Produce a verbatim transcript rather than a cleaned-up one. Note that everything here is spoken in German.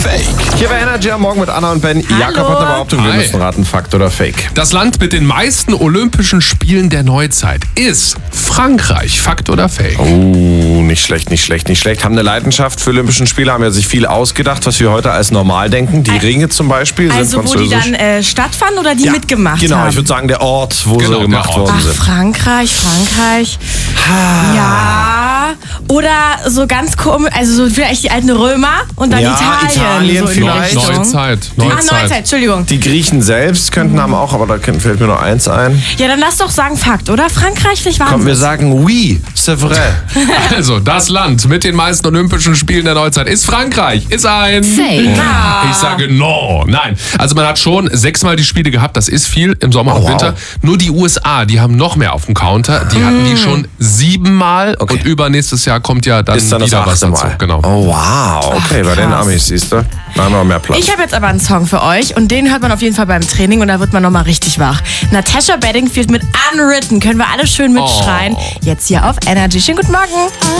Fake? Hier bei Energy am Morgen mit Anna und Ben. Hallo. Jakob hat eine Behauptung, wir Hi. müssen raten, Fakt oder Fake. Das Land mit den meisten Olympischen Spielen der Neuzeit ist Frankreich. Fakt oder Fake? Oh, nicht schlecht, nicht schlecht, nicht schlecht. Haben eine Leidenschaft für Olympischen Spiele, haben ja sich viel ausgedacht, was wir heute als normal denken. Die Ringe zum Beispiel sind Also wo die französisch. dann äh, stattfanden oder die ja, mitgemacht genau, haben? ich würde sagen, der Ort, wo Genau, sie gemacht der Ort. worden Ach, sind. Frankreich, Frankreich. Ja. Oder so ganz komisch, also so vielleicht die alten Römer und dann Ja, Italien. Italien so in die vielleicht. Richtung. Neuzeit. Ah, Neuzeit. Neuzeit, Entschuldigung. Die Griechen selbst könnten haben auch, aber da fällt mir nur eins ein. Ja, dann lass doch sagen Fakt, oder? Frankreich, vielleicht waren Komm, wir es. sagen oui, c'est vrai. Also, das Land mit den meisten Olympischen Spielen der Neuzeit ist Frankreich. Ist ein... Fake. Ah. Ich sage no. Nein. Also man hat schon sechsmal die Spiele gehabt. Das ist viel im Sommer Oh, und wow. Winter. Nur die U S A, die haben noch mehr auf dem Counter. Die hatten die schon siebenmal. Okay. Und übernächstes Jahr kommt ja dann, Ist dann das wieder was achte dazu. Mal. Genau. Oh, wow. Okay, bei den krass. Amis, siehst du? Da haben wir mehr Platz. Ich habe jetzt aber einen Song für euch und den hört man auf jeden Fall beim Training und da wird man nochmal richtig wach. Natasha Bedingfield mit Unwritten. Können wir alle schön mitschreien. Oh. Jetzt hier auf Energy. Schönen guten Morgen.